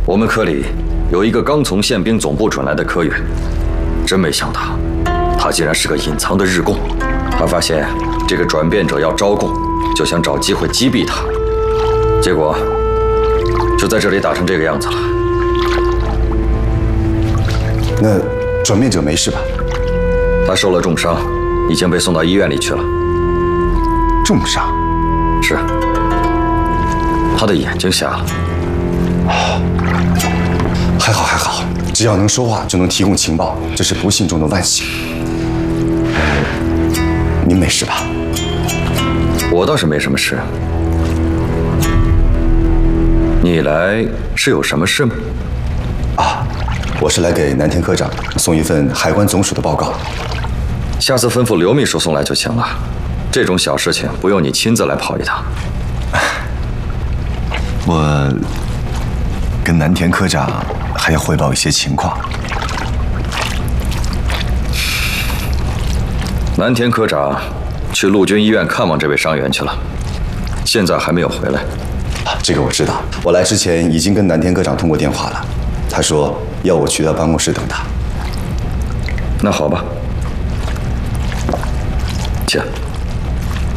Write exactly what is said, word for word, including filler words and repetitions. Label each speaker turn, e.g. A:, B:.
A: 我们科里有一个刚从宪兵总部转来的科员，真没想到，他竟然是个隐藏的日共。他发现这个转变者要招供，就想找机会击毙他，结果就在这里打成这个样子了。
B: 那转变者没事吧？
A: 他受了重伤，已经被送到医院里去了。
B: 重伤？
A: 是，他的眼睛瞎了。
B: 还好还好，只要能说话就能提供情报，这是不幸中的万幸。您没事吧？
A: 我倒是没什么事。你来是有什么事吗？
B: 啊，我是来给南田科长送一份海关总署的报告。
A: 下次吩咐刘秘书送来就行了。这种小事情不用你亲自来跑一趟。
B: 我跟南田科长还要汇报一些情况。
A: 南田科长去陆军医院看望这位伤员去了，现在还没有回来。
B: 这个我知道，我来之前已经跟南田科长通过电话了，他说要我去他办公室等他。
A: 那好吧，请。